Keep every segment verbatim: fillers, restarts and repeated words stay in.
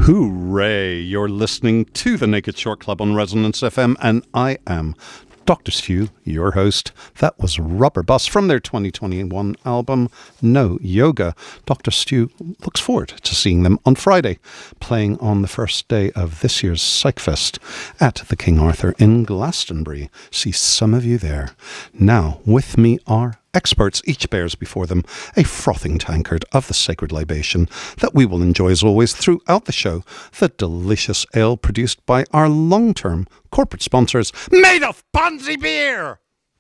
Hooray! You're listening to the Naked Short Club on Resonance F M, and I am Doctor Stu, your host. That was Rubber Bus from their twenty twenty-one album, No Yoga. Doctor Stu looks forward to seeing them on Friday, playing on the first day of this year's Psychfest at the King Arthur in Glastonbury. See some of you there. Now, with me are experts. Each bears before them a frothing tankard of the sacred libation that we will enjoy as always throughout the show. The delicious ale produced by our long-term corporate sponsors, made of Ponzi beer!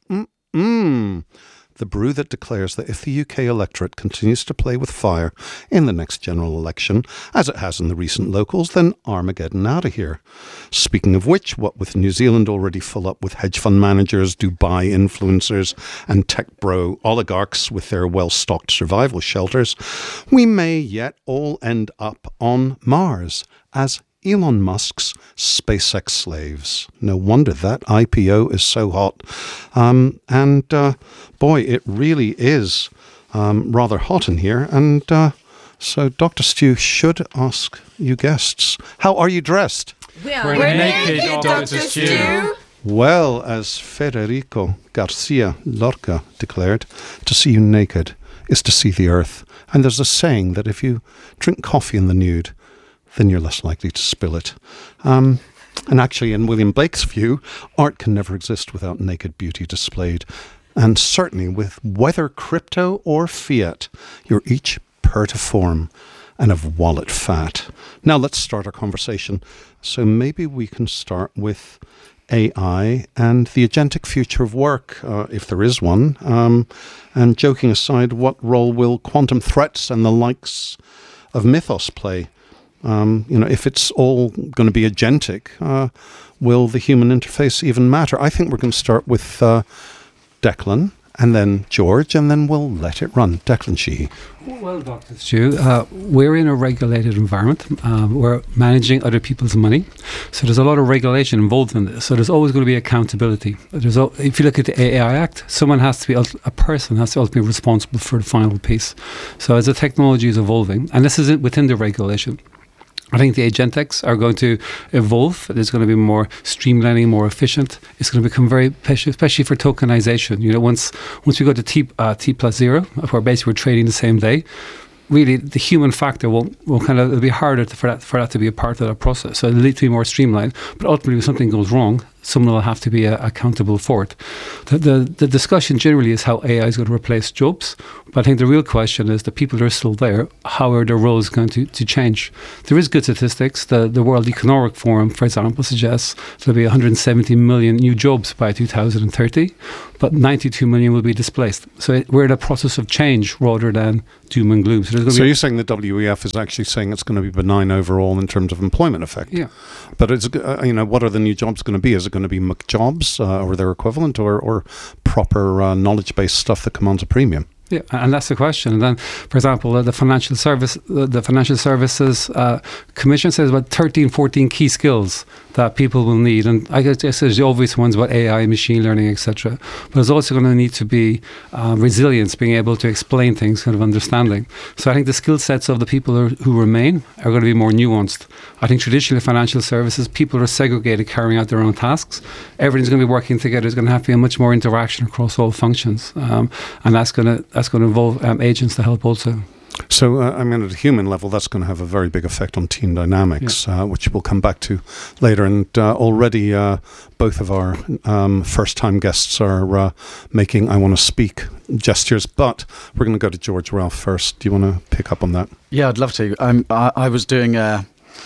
Mm-mm. The brew that declares that if the U K electorate continues to play with fire in the next general election, as it has in the recent locals, then Armageddon out of here. Speaking of which, what with New Zealand already full up with hedge fund managers, Dubai influencers, and tech bro oligarchs with their well-stocked survival shelters, we may yet all end up on Mars as Elon Musk's SpaceX slaves. No wonder that I P O is so hot. Um, and uh, boy, it really is um, rather hot in here. And uh, so Doctor Stu should ask you guests, how are you dressed? We are We're, We're naked, naked Doctor Stu. Well, as Federico Garcia Lorca declared, to see you naked is to see the earth. And there's a saying that if you drink coffee in the nude, then you're less likely to spill it. Um, and actually, in William Blake's view, art can never exist without naked beauty displayed. And certainly with whether crypto or fiat, you're each per to form and of wallet fat. Now let's start our conversation. So maybe we can start with A I and the agentic future of work, uh, if there is one. Um, and joking aside, what role will quantum threats and the likes of Mythos play? Um, you know, if it's all going to be agentic, uh, will the human interface even matter? I think we're going to start with uh, Declan, and then George, and then we'll let it run. Declan Sheehy. Well, Doctor Stu, uh, we're in a regulated environment. Uh, we're managing other people's money. So there's a lot of regulation involved in this. So there's always going to be accountability. There's, if you look at the A I Act, someone has to be, a person has to ultimately be responsible for the final piece. So as the technology is evolving, and this is within the regulation, I think the agentics are going to evolve. There's going to be more streamlining, more efficient. It's going to become very, especially for tokenization. You know, once once we go to T, uh, T plus zero, where basically we're trading the same day, really the human factor will will kind of, it'll be harder to, for that for that to be a part of that process. So it'll need to be more streamlined. But ultimately, if something goes wrong, someone will have to be uh, accountable for it. The, the the discussion generally is how A I is going to replace jobs. But I think the real question is the people that are still there, how are their roles going to, to change? There is good statistics. The, the World Economic Forum, for example, suggests there'll be one hundred seventy million new jobs by two thousand thirty, but ninety-two million will be displaced. So it, we're in a process of change rather than doom and gloom. So, so you're saying the W E F is actually saying it's going to be benign overall in terms of employment effect? Yeah. But it's, uh, you know, what are the new jobs going to be? Is it going to be McJobs uh, or their equivalent, or, or proper uh, knowledge-based stuff that commands a premium? Yeah, and that's the question. And then, for example, uh, the financial service, uh, the financial services uh, commission says about thirteen, fourteen key skills that people will need. And I guess there's the obvious ones about A I, machine learning, et cetera. But there's also going to need to be uh, resilience, being able to explain things, kind of understanding. So I think the skill sets of the people who, who remain are going to be more nuanced. I think traditionally financial services, people are segregated, carrying out their own tasks. Everything's going to be working together. There's going to have to be a much more interaction across all functions. Um, and that's going to that's going to involve um, agents to help also. So, uh, I mean, at a human level, that's going to have a very big effect on team dynamics, yeah. uh, which we'll come back to later. And uh, already uh, both of our um, first-time guests are uh, making I want to speak gestures, but we're going to go to George Ralph first. Do you want to pick up on that? Yeah, I'd love to. Um, I, I was doing a,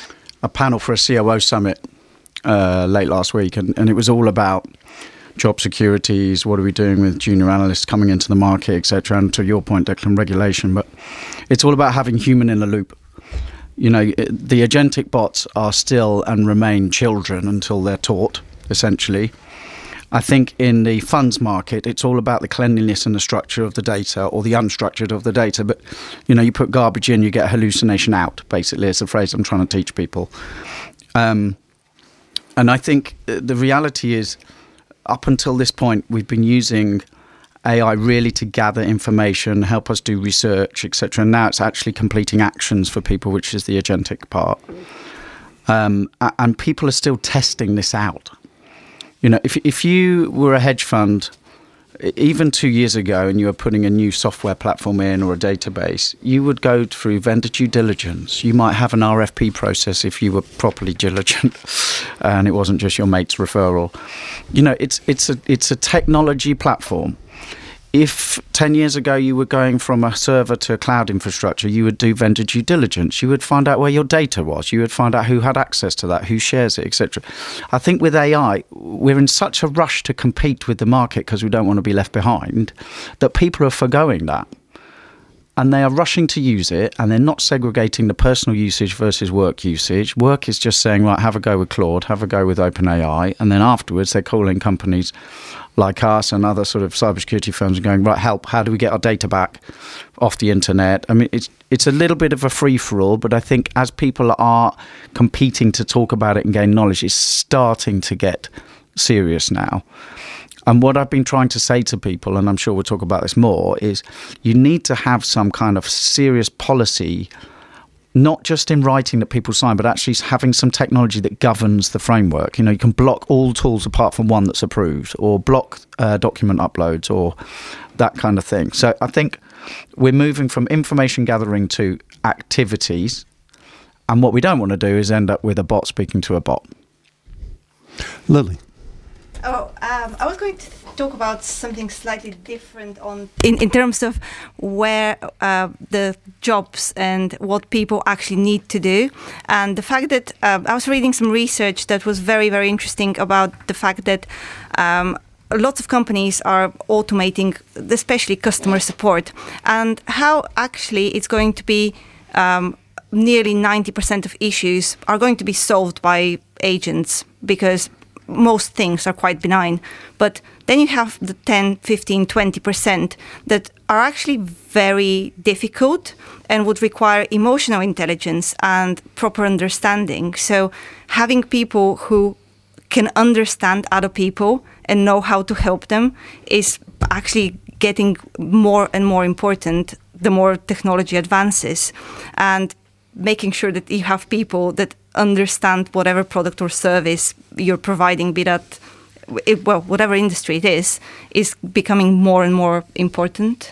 a panel for a C O O summit uh, late last week, and, and it was all about job securities, what are we doing with junior analysts coming into the market, et cetera. And to your point, Declan, regulation. But it's all about having human in the loop. You know, the agentic bots are still and remain children until they're taught, essentially. I think in the funds market, it's all about the cleanliness and the structure of the data, or the unstructured of the data. But, you know, you put garbage in, you get hallucination out, basically. It's a phrase I'm trying to teach people. Um, and I think the reality is, up until this point, we've been using A I really to gather information, help us do research, et cetera. And now it's actually completing actions for people, which is the agentic part. Um, and people are still testing this out. You know, if if you were a hedge fund, even two years ago, and you were putting a new software platform in or a database, you would go through vendor due diligence. You might have an R F P process if you were properly diligent, and it wasn't just your mate's referral. You know, it's it's a it's a technology platform. If ten years ago you were going from a server to a cloud infrastructure, you would do vendor due diligence. You would find out where your data was. You would find out who had access to that, who shares it, et cetera. I think with A I, we're in such a rush to compete with the market because we don't want to be left behind, that people are forgoing that. And they are rushing to use it, and they're not segregating the personal usage versus work usage. Work is just saying, right, have a go with Claude, have a go with OpenAI, and then afterwards they're calling companies like us and other sort of cybersecurity firms and going, right, help, how do we get our data back off the internet? I mean, it's it's a little bit of a free-for-all, but I think as people are competing to talk about it and gain knowledge, it's starting to get serious now. And what I've been trying to say to people, and I'm sure we'll talk about this more, is you need to have some kind of serious policy, not just in writing that people sign, but actually having some technology that governs the framework. You know, you can block all tools apart from one that's approved, or block uh, document uploads, or that kind of thing. So I think we're moving from information gathering to activities. And what we don't want to do is end up with a bot speaking to a bot. Lily. Oh, um, I was going to talk about something slightly different on in, in terms of where uh, the jobs and what people actually need to do. And the fact that uh, I was reading some research that was very, very interesting about the fact that um, lots of companies are automating, especially customer support, and how actually it's going to be um, nearly ninety percent of issues are going to be solved by agents, because most things are quite benign. But then you have the ten, fifteen, twenty percent that are actually very difficult and would require emotional intelligence and proper understanding. So having people who can understand other people and know how to help them is actually getting more and more important the more technology advances. And making sure that you have people that understand whatever product or service you're providing, be that, it, well, whatever industry it is, is becoming more and more important.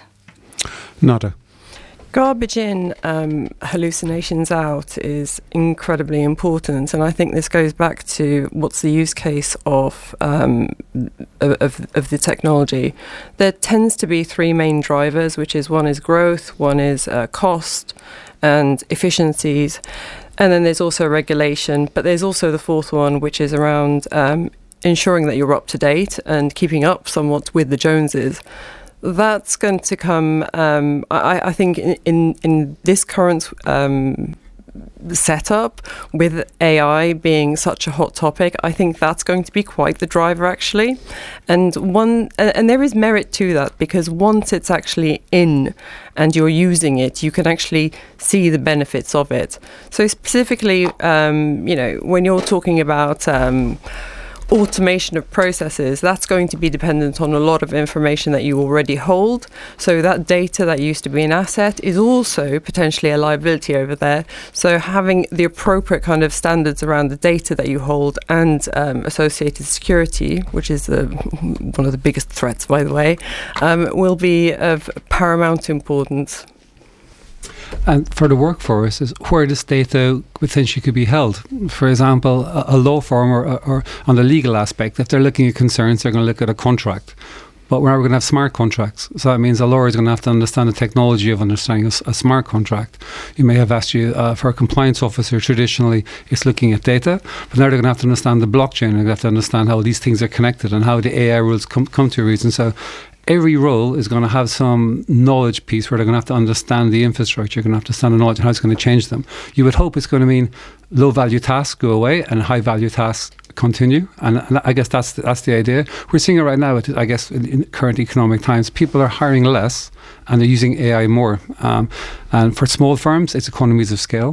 Nada. Garbage in, um, hallucinations out is incredibly important, and I think this goes back to what's the use case of um, of, of the technology. There tends to be three main drivers, which is one is growth, one is uh, cost, and efficiencies, and then there's also regulation. But there's also the fourth one, which is around um, ensuring that you're up to date and keeping up somewhat with the Joneses. That's going to come, um, I, I think, in, in, in this current um, setup, with A I being such a hot topic, I think that's going to be quite the driver, actually. And one, and there is merit to that, because once it's actually in and you're using it, you can actually see the benefits of it. So specifically, um, you know, when you're talking about Um, automation of processes, that's going to be dependent on a lot of information that you already hold. So that data that used to be an asset is also potentially a liability over there. So having the appropriate kind of standards around the data that you hold and um, associated security, which is the, one of the biggest threats, by the way, um, will be of paramount importance. And for the workforce, is where this data potentially could be held. For example, a, a law firm or, or on the legal aspect, if they're looking at concerns, they're going to look at a contract. But we're now going to have smart contracts. So that means a lawyer is going to have to understand the technology of understanding a, a smart contract. You may have asked you, uh, for a compliance officer, traditionally, it's looking at data. But now they're going to have to understand the blockchain. They're going to have to understand how these things are connected and how the A I rules come, come to a reason. So every role is going to have some knowledge piece where they're going to have to understand the infrastructure, you're going to have to understand the knowledge and how it's going to change them. You would hope it's going to mean low value tasks go away and high value tasks continue. And, and I guess that's the, that's the idea. We're seeing it right now, I guess, in, in current economic times. People are hiring less and they're using A I more. Um, and for small firms, it's economies of scale.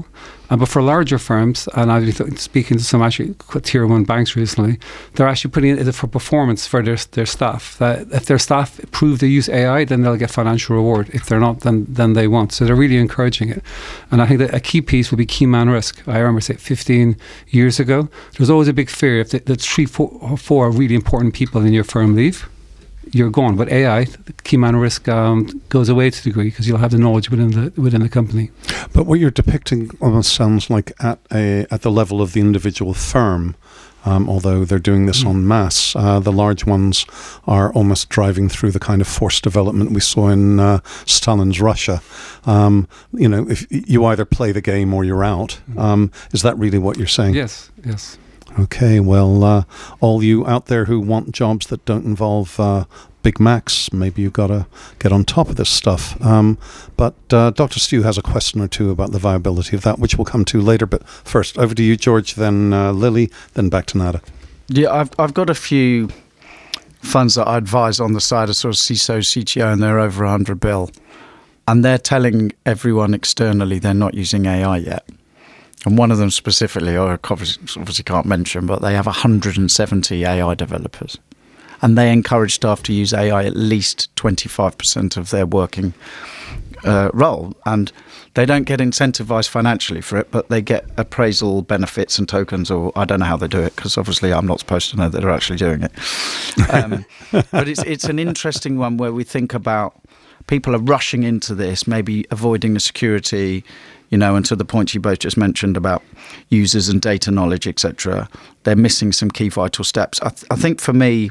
Uh, but for larger firms, and I've been speaking to some actually tier one banks recently, they're actually putting it for performance for their their staff. That if their staff prove they use A I, then they'll get financial reward. If they're not, then then they won't. So they're really encouraging it. And I think that a key piece will be key man risk. I remember, say, fifteen years ago, there was always a big fear if the, the three, four, or four really important people in your firm leave, you're gone. But A I, the key man risk um, goes away to a degree because you'll have the knowledge within the within the company. But what you're depicting almost sounds like at a at the level of the individual firm. Um, although they're doing this mm. en masse, uh, the large ones are almost driving through the kind of forced development we saw in uh, Stalin's Russia. Um, you know, if you either play the game or you're out. Um, is that really what you're saying? Yes, yes. Okay, well, uh, all you out there who want jobs that don't involve uh, Big Macs, maybe you've got to get on top of this stuff. Um, but uh, Doctor Stew has a question or two about the viability of that, which we'll come to later. But first, over to you, George, then uh, Lily, then back to Nada. Yeah, I've I've got a few funds that I advise on the side of sort of C I S O, C T O, and they're over one hundred bill. And they're telling everyone externally they're not using A I yet. And one of them specifically, I obviously can't mention, but they have one hundred seventy A I developers. And they encourage staff to use A I at least twenty-five percent of their working uh, role. And they don't get incentivized financially for it, but they get appraisal benefits and tokens, or I don't know how they do it, because obviously I'm not supposed to know that they're actually doing it. Um, but it's it's an interesting one where we think about people are rushing into this, maybe avoiding the security, you know, and to the point you both just mentioned about users and data knowledge, et cetera. They're missing some key vital steps. I, th- I think for me,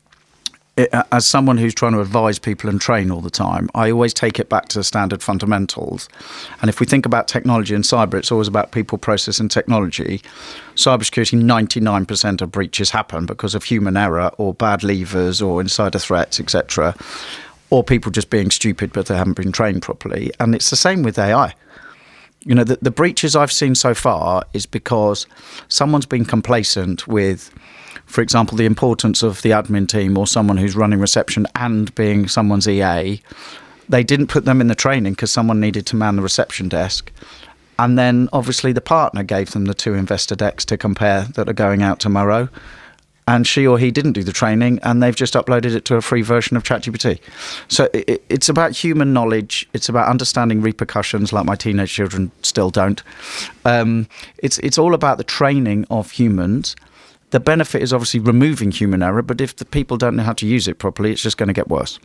it, as someone who's trying to advise people and train all the time, I always take it back to standard fundamentals. And if we think about technology and cyber, it's always about people, process and technology. Cybersecurity, ninety-nine percent of breaches happen because of human error or bad levers or insider threats, et cetera, or people just being stupid but they haven't been trained properly. And it's the same with A I. You know, the, the breaches I've seen so far is because someone's been complacent with, for example, the importance of the admin team or someone who's running reception and being someone's E A. They didn't put them in the training because someone needed to man the reception desk. And then obviously the partner gave them the two investor decks to compare that are going out tomorrow. And she or he didn't do the training, and they've just uploaded it to a free version of ChatGPT. So it, it's about human knowledge. It's about understanding repercussions, like my teenage children still don't. Um, it's it's all about the training of humans. The benefit is obviously removing human error, but if the people don't know how to use it properly, it's just going to get worse.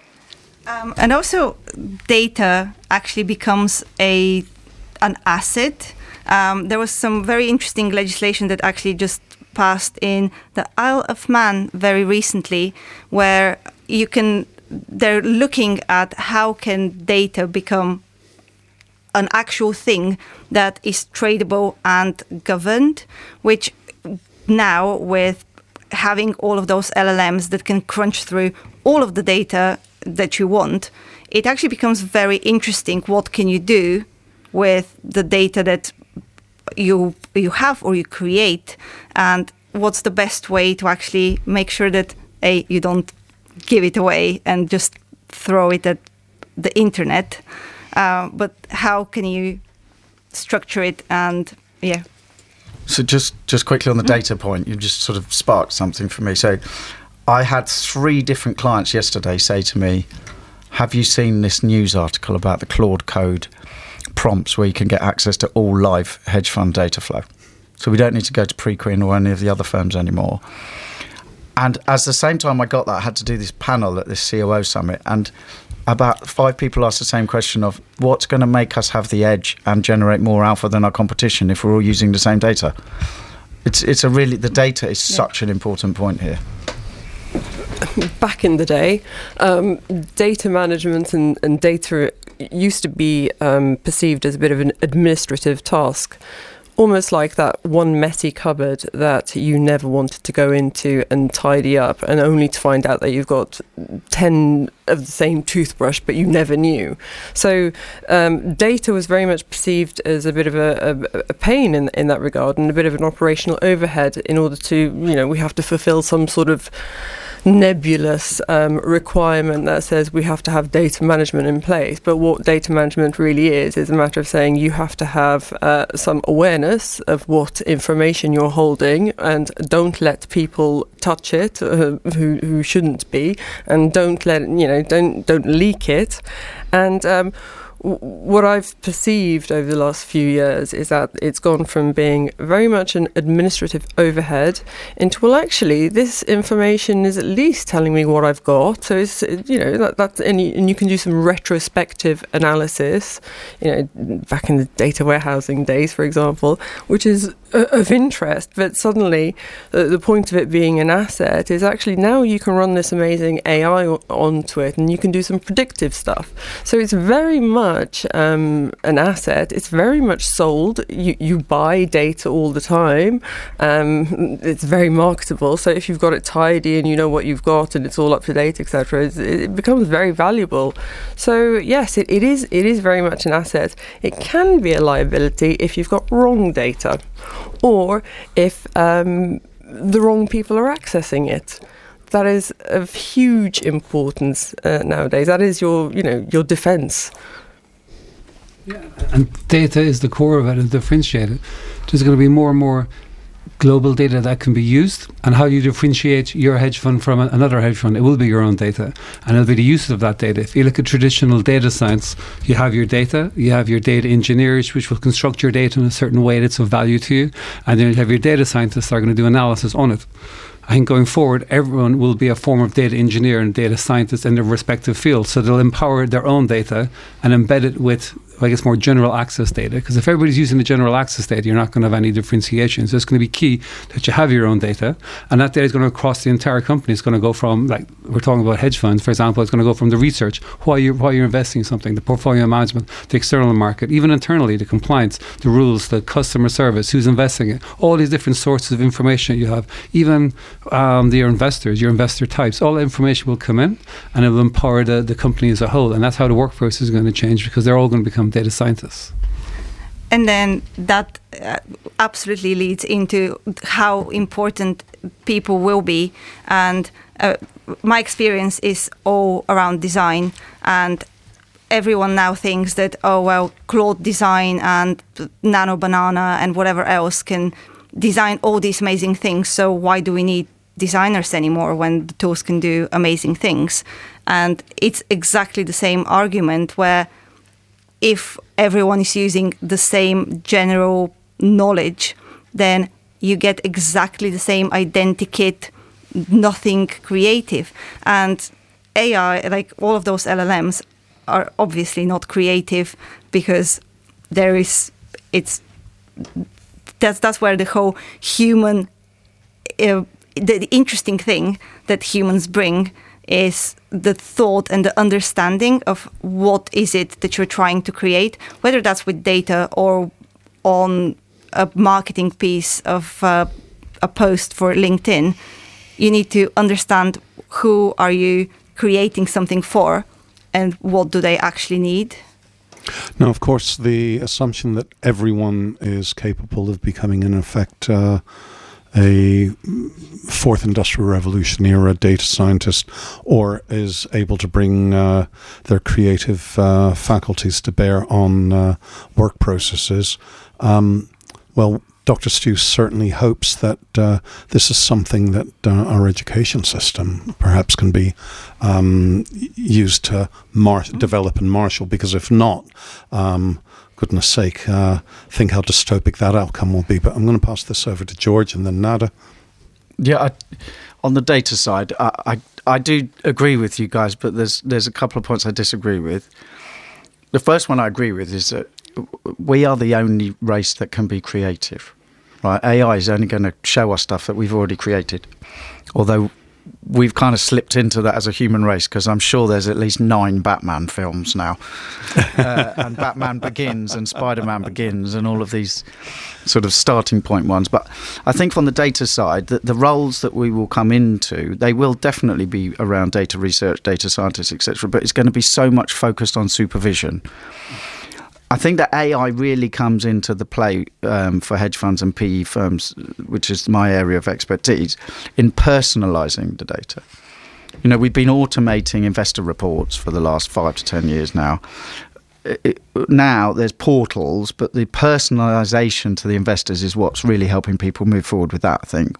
Um, and also, data actually becomes a an asset. Um, there was some very interesting legislation that actually just passed in the Isle of Man very recently, where you can, they're looking at how can data become an actual thing that is tradable and governed, which now with having all of those L L Ms that can crunch through all of the data that you want, it actually becomes very interesting. What can you do with the data that you you have or you create, and what's the best way to actually make sure that a you don't give it away and just throw it at the internet, uh, but how can you structure it? And yeah. So just just quickly on the data point, you just sort of sparked something for me. So I had three different clients yesterday say to me, have you seen this news article about the Claude Code prompts where you can get access to all live hedge fund data flow? So we don't need to go to Preqin or any of the other firms anymore. And at the same time I got that, I had to do this panel at this C O O summit, and about five people asked the same question of what's going to make us have the edge and generate more alpha than our competition if we're all using the same data. It's it's a really, the data is yeah. such an important point here. Back in the day, um, data management and, and data used to be um, perceived as a bit of an administrative task, almost like that one messy cupboard that you never wanted to go into and tidy up, and only to find out that you've got ten of the same toothbrush, but you never knew. So um, data was very much perceived as a bit of a, a, a pain in, in that regard, and a bit of an operational overhead in order to, you know, we have to fulfill some sort of nebulous um, requirement that says we have to have data management in place. But what data management really is, is a matter of saying you have to have uh, some awareness of what information you're holding, and don't let people touch it uh, who who shouldn't be, and don't let you know don't don't leak it, and. Um, What I've perceived over the last few years is that it's gone from being very much an administrative overhead into, well, actually, this information is at least telling me what I've got. So it's, you know, that, that's, and you, and you can do some retrospective analysis, you know, back in the data warehousing days, for example, which is of interest. But suddenly, uh, the point of it being an asset is actually now you can run this amazing A I onto it, and you can do some predictive stuff. So it's very much much um, an asset. It's very much sold. You you buy data all the time. Um, it's very marketable. So if you've got it tidy and you know what you've got and it's all up to date, et cetera, it becomes very valuable. So yes, it, it is it is very much an asset. It can be a liability if you've got wrong data, or if um, the wrong people are accessing it. That is of huge importance uh, nowadays. That is your you know your defence. Yeah, and data is the core of it and differentiated. There's going to be more and more global data that can be used, and how you differentiate your hedge fund from a, another hedge fund, it will be your own data, and it'll be the use of that data. If you look at traditional data science, you have your data, you have your data engineers, which will construct your data in a certain way that's of value to you, and then you have your data scientists that are going to do analysis on it. I think going forward, everyone will be a form of data engineer and data scientist in their respective fields. So they'll empower their own data and embed it with, I guess, more general access data. Because if everybody's using the general access data, you're not going to have any differentiation. So it's going to be key that you have your own data, and that data is going to cross the entire company. It's going to go from, like we're talking about hedge funds, for example, it's going to go from the research, why you're, why you're investing in something, the portfolio management, the external market, even internally, the compliance, the rules, the customer service, who's investing it, all these different sources of information you have, even um, your investors, your investor types, all that information will come in, and it will empower the, the company as a whole. And that's how the workforce is going to change, because they're all going to become data scientists. And then that uh, absolutely leads into how important people will be. And uh, my experience is all around design, and everyone now thinks that, oh, well, Claude Design and Nano Banana and whatever else can design all these amazing things. So why do we need designers anymore when the tools can do amazing things? And it's exactly the same argument, where if everyone is using the same general knowledge, then you get exactly the same identikit, nothing creative. And A I, like all of those L L Ms, are obviously not creative, because there is, it's, that's, that's where the whole human, uh, the, the interesting thing that humans bring is the thought and the understanding of what is it that you're trying to create, whether that's with data or on a marketing piece of uh, a post for LinkedIn. You need to understand who are you creating something for, and what do they actually need. Now, of course, the assumption that everyone is capable of becoming, in effect, uh, a fourth industrial revolution era data scientist, or is able to bring uh, their creative uh, faculties to bear on uh, work processes. Um, well, Doctor Stew certainly hopes that uh, this is something that uh, our education system perhaps can be um, used to mar- develop and marshal, because if not, um, goodness sake, uh, think how dystopic that outcome will be. But I'm going to pass this over to George and then Nada. Yeah, I, on the data side, I, I I do agree with you guys, but there's there's a couple of points I disagree with. The first one I agree with is that we are the only race that can be creative. Right? A I is only going to show us stuff that we've already created, although we've kind of slipped into that as a human race, because I'm sure there's at least nine Batman films now, uh, and Batman Begins and Spider-Man Begins and all of these sort of starting point ones. But I think from the data side, the, the roles that we will come into, they will definitely be around data research, data scientists, et cetera. But it's going to be so much focused on supervision. I think that A I really comes into the play um, for hedge funds and P E firms, which is my area of expertise, in personalising the data. You know, we've been automating investor reports for the last five to ten years now. It, now there's portals, but the personalisation to the investors is what's really helping people move forward with that, I think.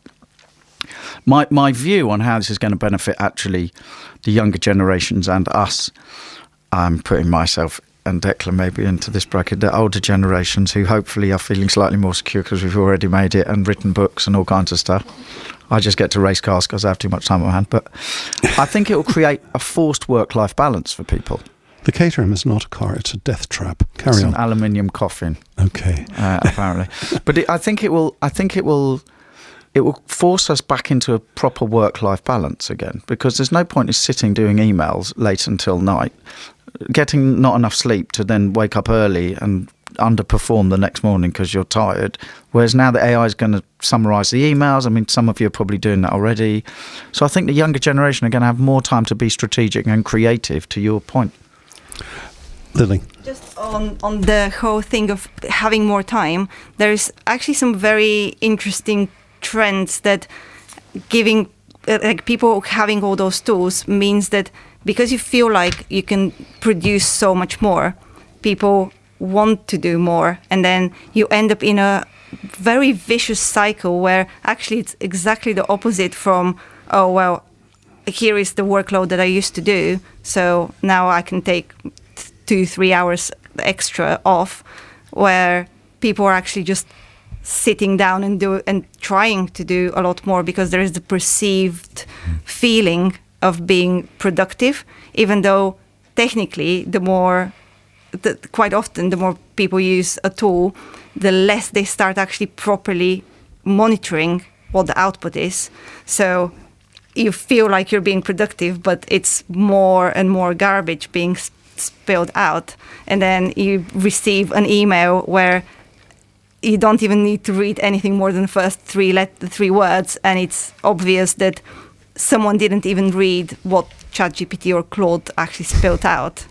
My my view on how this is going to benefit actually the younger generations and us, I'm putting myself and Declan maybe into this bracket, the older generations who hopefully are feeling slightly more secure because we've already made it and written books and all kinds of stuff. I just get to race cars because I have too much time on my hand. But I think it will create a forced work-life balance for people. The Caterham is not a car, it's a death trap. Carry it's on. An aluminium coffin. Okay. Uh, apparently. But it, I think it will I think it will it will force us back into a proper work-life balance again, because there's no point in sitting doing emails late until night, getting not enough sleep to then wake up early and underperform the next morning because you're tired. Whereas now the A I is going to summarise the emails. I mean, some of you are probably doing that already. So I think the younger generation are going to have more time to be strategic and creative, to your point. Lily. Just on, on the whole thing of having more time, there's actually some very interesting trends that giving, uh, like people having all those tools means that because you feel like you can produce so much more, people want to do more, and then you end up in a very vicious cycle where actually it's exactly the opposite from, oh, well, here is the workload that I used to do, so now I can take two, three hours extra off, where people are actually just sitting down and do and trying to do a lot more because there is the perceived feeling of being productive, even though technically the more, the, quite often the more people use a tool, the less they start actually properly monitoring what the output is. So you feel like you're being productive, but it's more and more garbage being sp- spilled out. And then you receive an email where you don't even need to read anything more than the first three let the three words, and it's obvious that someone didn't even read what ChatGPT or Claude actually spilled out.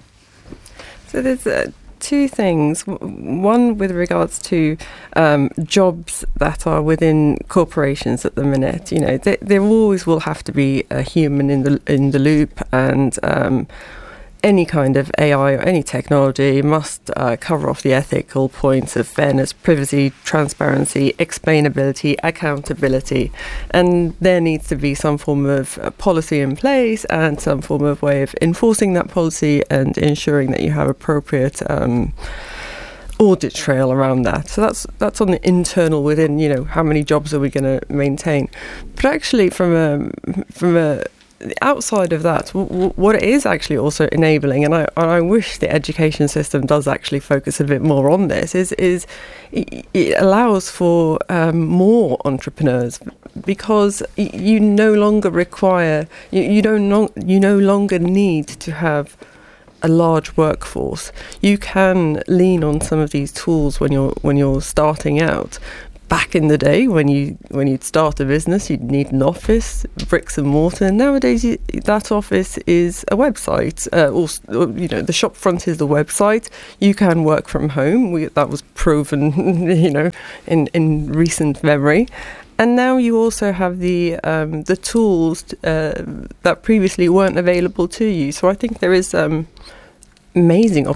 So there's uh, two things. One with regards to um, jobs that are within corporations at the minute. You know, there, there always will have to be a human in the in the loop, and um, any kind of A I or any technology must uh, cover off the ethical points of fairness, privacy, transparency, explainability, accountability, and there needs to be some form of uh, policy in place and some form of way of enforcing that policy and ensuring that you have appropriate um, audit trail around that. So that's that's on the internal within, you know, how many jobs are we going to maintain? But actually from a from a outside of that, w- w- what it is actually also enabling, and I, I wish the education system does actually focus a bit more on this, is is it, it allows for um, more entrepreneurs, because y- you no longer require, you, you don't no, you no longer need to have a large workforce. You can lean on some of these tools when you're when you're starting out. Back in the day, when you when you'd start a business, you'd need an office, bricks and mortar. Nowadays, you, that office is a website, uh, or, or you know, the shop front is the website. You can work from home. We, that was proven, you know, in, in recent memory. And now you also have the um, the tools uh, that previously weren't available to you. So I think there is um, amazing